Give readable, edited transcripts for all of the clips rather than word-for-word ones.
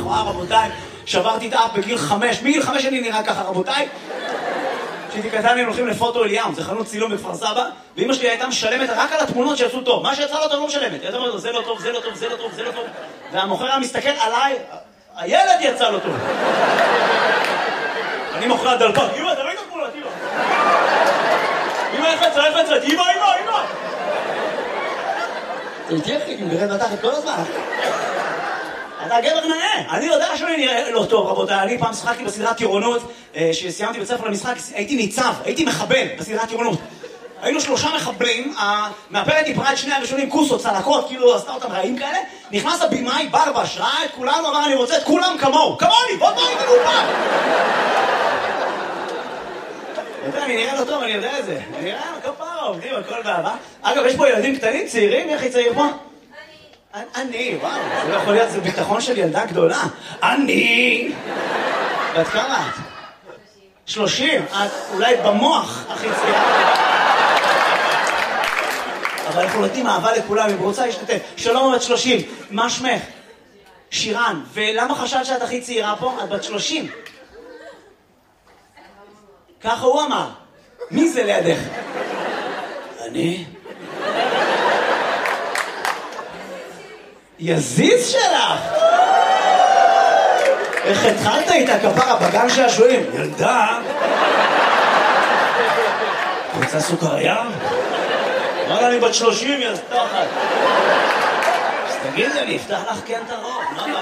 וואו רבותיי, שברתי את האף בגיל 5, מגיל 5 אני נראה ככה רבותיי. כשהייתי קטן היינו הולכים לפוטו אליאם, זה חנות צילום בכפר סבא, ואמא שלי הייתה משלמת רק על התמונות שיצאו טוב, מה שיצא לא טוב לא משלמת, הייתה אומרת זה לא טוב, זה לא טוב, זה לא טוב, זה לא טוב, והמוכר היה מסתכל עליי, הילד יצא לו טוב. אני מוכר דלפק, אמא תראי את התמונות, אמא החצה, אמא זה תהיה חיק, אם גרד מתחת כל הזמן. אתה גבר נאה, אני יודע שאני נראה לא טוב רבותיי, אני פעם שחקתי בסדרת טירונות, שסיימתי בית ספר למשחק, הייתי ניצב, הייתי מחבל בסדרת טירונות. היינו 3 מחבלים, המאפרת דיברה את שני הראשונים, כוסות, צלקות, כאילו עשתה אותם רעים כאלה, נכנס הבימאי, ברבש, ראה את כולנו, אמר אני רוצה את כולם כמוהו, כמוני, בוא תראי את הגופה! אני נראה לא טוב, אני יודע את זה. אני נראה כפרה, עובדים על כל באהבה. אגב, יש פה ילדים קטנים, צעירים, איך היא צעיר פה? אני, וואו, זה לא יכול להיות, זה ביטחון של ילדה גדולה. אני! ואת כמה את? 30. את אולי במוח הכי צעירה. אבל אנחנו נותנים אהבה לכולם, אם רוצה להשתתף. שלום, בת 30. מה שמך? שירן. ולמה חשבת שאת הכי צעירה פה? את בת 30. ככה הוא אמר. מי זה לידך? אני? יזיז שלך! איך התחלת איתה כפרה בגן שעשועים? ילדה? רוצה סוכריה? אמרה אני בת 30, יא סתחת. אז תגידי, אני אפתח לך כן את הרוב.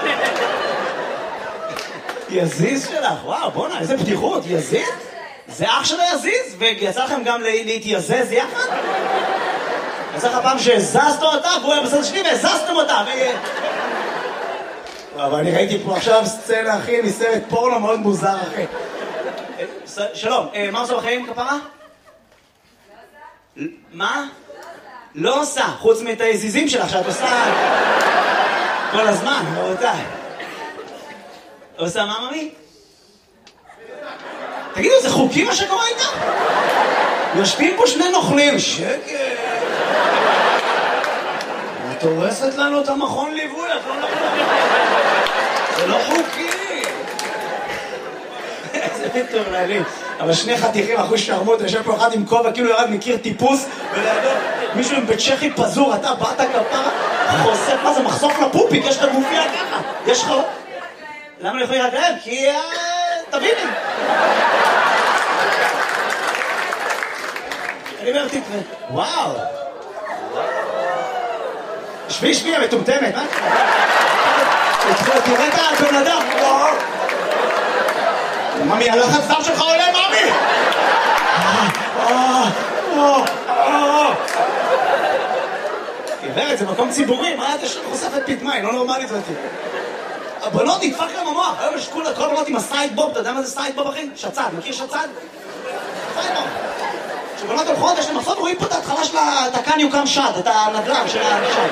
יזיז שלך, וואו, בוא'נה, איזה פתיחות, יזיז? זה אח שלו יזיז, ויצא לכם גם להתייזז יחד? יצא לך פעם שהזזת אותה, והוא היה בסדר שלי והזזתם אותה, אבל אני ראיתי פה עכשיו סצנה, אחי, מסרט פורנו מאוד מוזר, אחי. שלום, מה עושה בחיים, כפרה? מה? לא עושה, חוץ מאת היזיזים שלך, שאת עושה כל הזמן, רבותיי. עושה מה, ממי? תגידו, זה חוקי מה שקורה איתה? יושבים פה שני נוכלים. שקט. את הורסת לנו את המכון ליווי, את לא נוכלים. זה לא חוקי. איזה מטורללים. אבל שני חתיכים, אחוז שרמות, יושב פה אחד עם כובע, כאילו ירד מכיר טיפוס, ולידו מישהו עם בית צ'כי פזור, אתה באת כפרה, חושף, מה זה, מחשוף לפופיק, יש לך גופיה ככה. יש לך... למה לא יכולים רק להם? כי... תביני. אני אומר, תקווה. וואו. שבי, המטומטמת, מה? תראה את הבן אדם. ממי, הלחץ דם שלך עולה, ממי! גברת, זה מקום ציבורי, מה אתה חושפת פתמה, היא לא נורמלית זאת. הבנות נדפק להם המוח, היום יש כל הבנות עם הסיידבוב, אתה יודע מה זה סיידבוב אחי? שצד, מכיר שצד? סיידבוב. כשבנות הולכות יש להם מחסות, רואים פה את ההתחלה של הקן יוקם שד, את הנדל"ן של השד.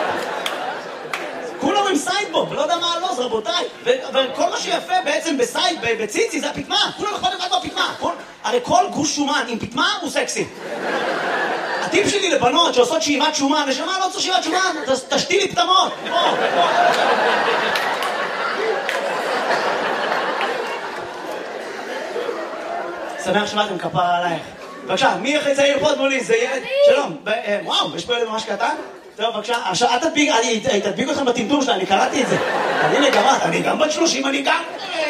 כולם עם סיידבוב, לא יודע מה הלוז רבותיי, וכל מה שיפה בעצם בציצי זה הפתמה, כולם יכולים לבד בפתמה, הרי כל גוש שומן עם פתמה הוא סקסי. הטיפ שלי לבנות שעושות שאיבת שומן, ושמה לא צריך שאיבת שומן, תשתילי פתמות. שמח שבאתם כפרה עלייך. בבקשה, מי הכי צעיר פה מולי? זה ילד? שלום. וואו, יש פה ילד ממש קטן? טוב, בבקשה. עכשיו, אני תדביק אתכם בטמטום שלה, אני קראתי את זה. הנה גם את, אני גם בת 30, אני גם...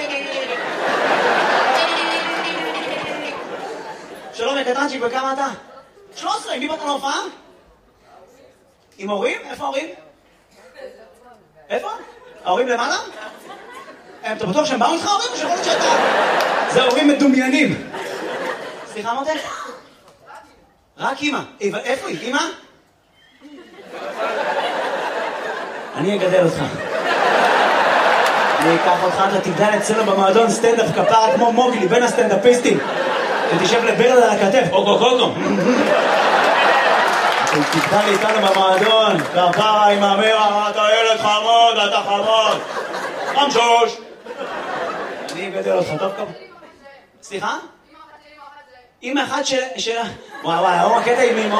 שלום, קטנצ'יק, וכמה אתה? 13, מי באת להופעה? עם הורים? איפה ההורים? איפה? ההורים למעלה? אתה בטוח שהם באו איתך ההורים? או שיכול להיות שאתה... זה הורים מדומיינים. סליחה מותק? רק אמא. איפה היא? אמא? אני אגדל אותך. אני אקח אותך, אתה תגדל אצלנו במועדון סטנדאפ כפרה כמו מוגלי, בין הסטנדאפיסטים. ותשב לברד על הכתף, אוקו. תגדל איתנו במועדון, כפרה עם המרה, אתה ילד חמוד, אתה חמוד. חמשוש. אני אגדל אותך, טוב כמה. סליחה? אמא אחת של... וואי, הקטע עם אמא.